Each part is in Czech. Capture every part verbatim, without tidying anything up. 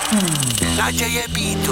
Naděje beatu.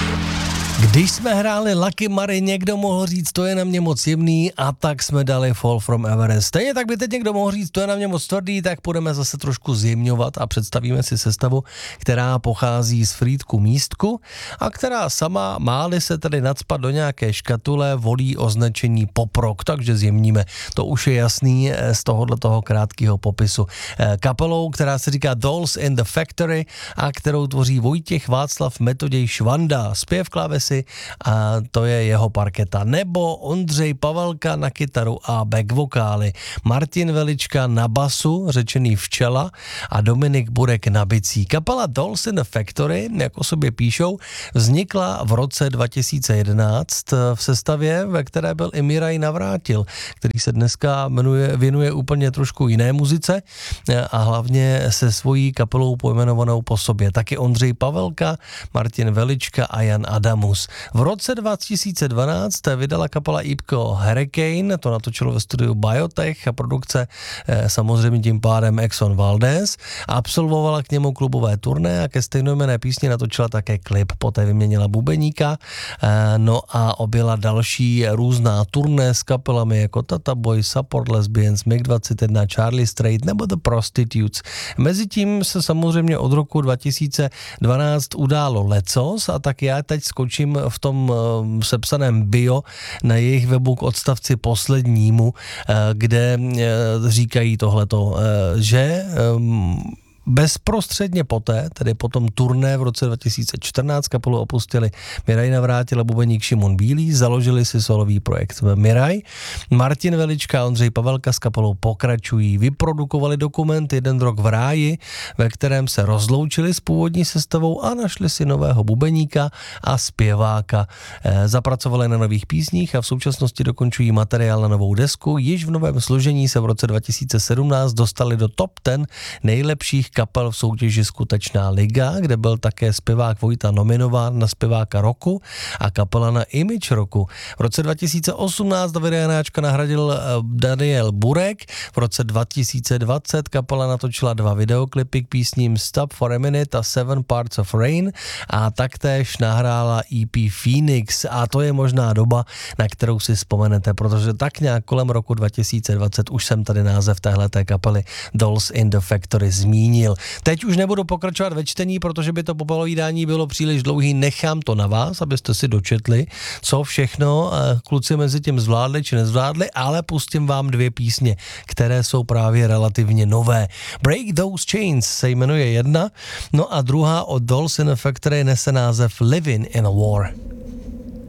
Když jsme hráli Lucky Mary, někdo mohl říct, to je na mě moc jemný, a tak jsme dali Fall from Everest. Stejně tak by teď někdo mohl říct, to je na mě moc tvrdý, tak budeme zase trošku zjemňovat a představíme si sestavu, která pochází z Frýdku Místku a která sama, máli se tedy nacpat do nějaké škatule, volí označení pop rock, takže zjemníme. To už je jasný z tohohle toho krátkého popisu. Kapelou, která se říká Dolls in the Factory a kterou tvoří Vojtěch Václav Metoděj Švanda, zpěv, klávesy, a to je jeho parketa. Nebo Ondřej Pavelka na kytaru a back vokály, Martin Velička na basu, řečený včela, a Dominik Burek na bicí. Kapela Dolls in the Factory, jak o sobě píšou, vznikla v roce dva tisíce jedenáct v sestavě, ve které byl i Miraj Navrátil, který se dneska jmenuje, věnuje úplně trošku jiné muzice a hlavně se svojí kapelou pojmenovanou po sobě. Taky Ondřej Pavelka, Martin Velička a Jan Adamus. V roce dva tisíce dvanáct vydala kapela ípko Hurricane, to natočilo ve studiu Biotech a produkce eh, samozřejmě tím pádem Exxon Valdez. Absolvovala k němu klubové turné a ke stejnojmenné písni natočila také klip, poté vyměnila bubeníka, eh, no a objela další různá turné s kapelami jako Tata Boy, Support Lesbians, mig dvacet jedna, Charlie Straight nebo The Prostitutes. Mezitím se samozřejmě od roku dva tisíce dvanáct událo lecos a tak já teď skočím v tom uh, sepsaném bio na jejich webu k odstavci poslednímu, uh, kde uh, říkají tohleto, uh, že um, bezprostředně poté, tedy po tom turné v roce dva tisíce čtrnáct, kapelu opustili Miraj Navrátil a bubeník Šimon Bílý, založili si solový projekt Miraj. Martin Velička a Ondřej Pavelka s kapelou pokračují, vyprodukovali dokument Jeden rok v ráji, ve kterém se rozloučili s původní sestavou a našli si nového bubeníka a zpěváka. E, zapracovali na nových písních a v současnosti dokončují materiál na novou desku. Již v novém složení se v roce dva tisíce sedmnáct dostali do top deset nejlepších kapel v soutěži Skutečná liga, kde byl také zpěvák Vojta nominován na zpěváka roku a kapela na Image roku. V roce dva tisíce osmnáct Davida Janáčka nahradil Daniel Burek, v roce dva tisíce dvacet kapela natočila dva videoklipy k písním Stop for a Minute a Seven Parts of Rain a taktéž nahrála E P Phoenix a to je možná doba, na kterou si vzpomenete, protože tak nějak kolem roku dva tisíce dvacet už jsem tady název téhleté kapely Dolls in the Factory zmínil. Teď už nebudu pokračovat ve čtení, protože by to popovídání bylo příliš dlouhý, nechám to na vás, abyste si dočetli, co všechno kluci mezi tím zvládli či nezvládli, ale pustím vám dvě písně, které jsou právě relativně nové. Break Those Chains se jmenuje jedna, no a druhá od Dolls in the Factory nese název Living in a War.